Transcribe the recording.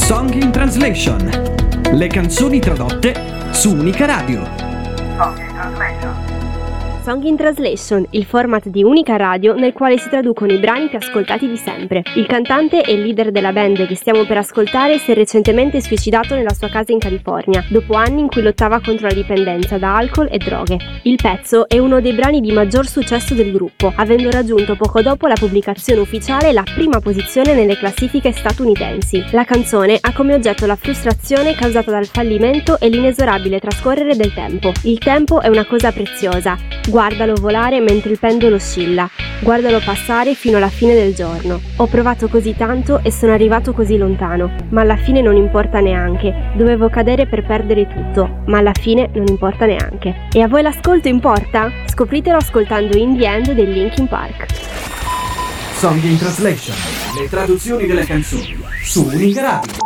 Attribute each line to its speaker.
Speaker 1: Song in Translation. Le canzoni tradotte su Unica Radio.
Speaker 2: Song in Translation.
Speaker 3: Song in Translation, il format di Unica Radio nel quale si traducono i brani più ascoltati di sempre. Il cantante e il leader della band che stiamo per ascoltare si è recentemente suicidato nella sua casa in California, dopo anni in cui lottava contro la dipendenza da alcol e droghe. Il pezzo è uno dei brani di maggior successo del gruppo, avendo raggiunto poco dopo la pubblicazione ufficiale la prima posizione nelle classifiche statunitensi. La canzone ha come oggetto la frustrazione causata dal fallimento e l'inesorabile trascorrere del tempo. Il tempo è una cosa preziosa. Guardalo volare mentre il pendolo oscilla, guardalo passare fino alla fine del giorno. Ho provato così tanto e sono arrivato così lontano, ma alla fine non importa neanche. Dovevo cadere per perdere tutto, ma alla fine non importa neanche. E a voi l'ascolto importa? Scopritelo ascoltando In the End dei Linkin Park.
Speaker 1: Song in Translation. Le traduzioni delle canzoni su Unica Radio.